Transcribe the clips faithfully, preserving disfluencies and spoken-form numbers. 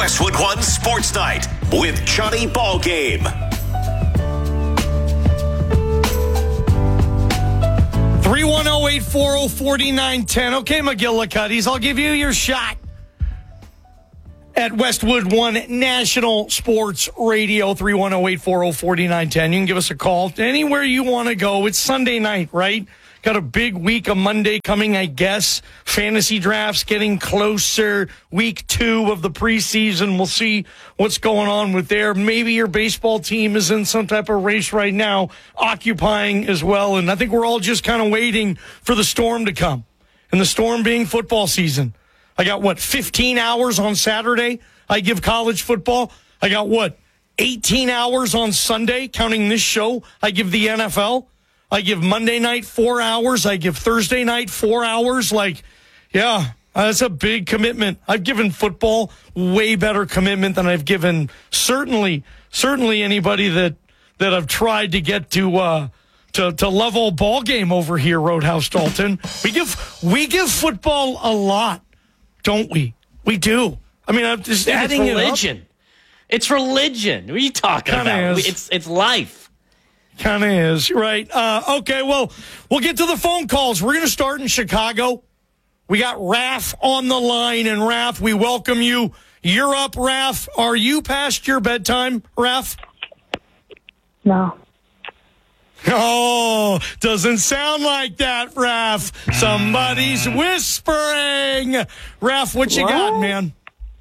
Westwood One Sports Night with Johnny Ballgame. three one zero, eight four zero, four nine one zero. Okay, McGillicuddies, I'll give you your shot at Westwood One National Sports Radio, three one zero, eight four zero, four nine one zero. You can give us a call anywhere you want to go. It's Sunday night, right? Got a big week of Monday coming, I guess. Fantasy drafts getting closer. Week two of the preseason. We'll see what's going on with there. Maybe your baseball team is in some type of race right now, occupying as well. And I think we're all just kind of waiting for the storm to come. And the storm being football season. I got, what, fifteen hours on Saturday? I give college football. I got, what, eighteen hours on Sunday, counting this show? I give the N F L. I give Monday night four hours. I give Thursday night four hours. Like, yeah, that's a big commitment. I've given football way better commitment than I've given certainly, certainly anybody that that I've tried to get to uh, to to level ball game over here, Roadhouse Dalton. We give we give football a lot, don't we? We do. I mean, I'm just adding it's religion. It up. It's religion. What are you talking Kinda about? is. It's it's life. Kind of is, right? Uh, okay, well, we'll get to the phone calls. We're going to start in Chicago. We got Raph on the line, and Raph, we welcome you. You're up, Raph. Are you past your bedtime, Raph? No. Oh, doesn't sound like that, Raph. Somebody's whispering. Raph, what you What? got, man?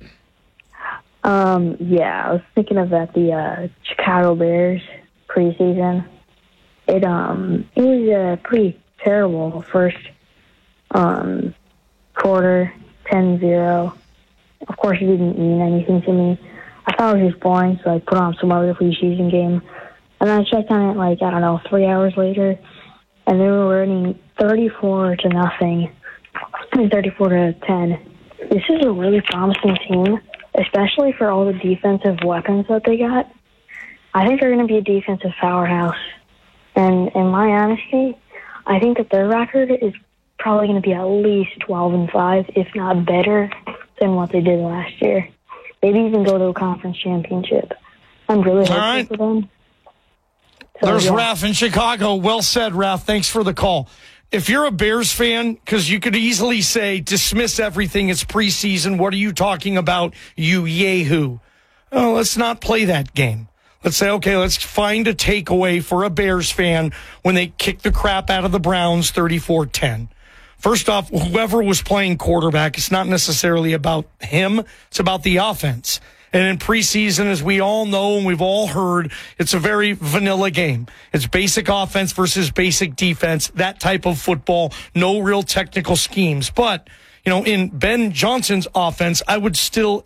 Um, yeah, I was thinking of that, the uh, Chicago Bears preseason. It um it was uh, pretty terrible first um quarter, ten zero. Of course, it didn't mean anything to me. I thought it was just boring, so I put on some other preseason game. And then I checked on it, like, I don't know, three hours later, and they were winning thirty-four to nothing, and thirty-four to ten. This is a really promising team, especially for all the defensive weapons that they got. I think they're going to be a defensive powerhouse. And in my honesty, I think that their record is probably going to be at least twelve and five, if not better than what they did last year. Maybe even go to a conference championship. I'm really hopeful right. for them. So, There's yeah. Raph in Chicago. Well said, Raph. Thanks for the call. If you're a Bears fan, because you could easily say, dismiss everything, it's preseason, what are you talking about, you yahoo? Oh, let's not play that game. Let's say, okay, let's find a takeaway for a Bears fan when they kick the crap out of the Browns thirty-four ten. First off, whoever was playing quarterback, it's not necessarily about him. It's about the offense. And in preseason, as we all know and we've all heard, it's a very vanilla game. It's basic offense versus basic defense, that type of football, no real technical schemes. But, you know, in Ben Johnson's offense, I would still